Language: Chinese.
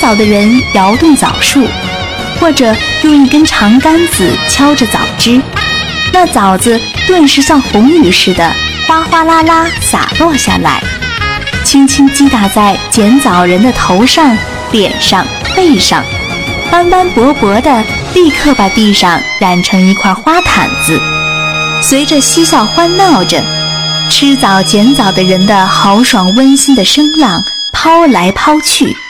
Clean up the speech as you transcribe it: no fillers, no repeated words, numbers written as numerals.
枣的人摇动枣树，或者用一根长杆子敲着枣枝，那枣子顿时像红雨似的哗哗啦啦洒落下来，轻轻击打在捡枣人的头上、脸上、背上，斑斑驳驳的立刻把地上染成一块花毯子。随着嬉笑欢闹着，吃枣捡枣的人的豪爽温馨的声浪抛来抛去，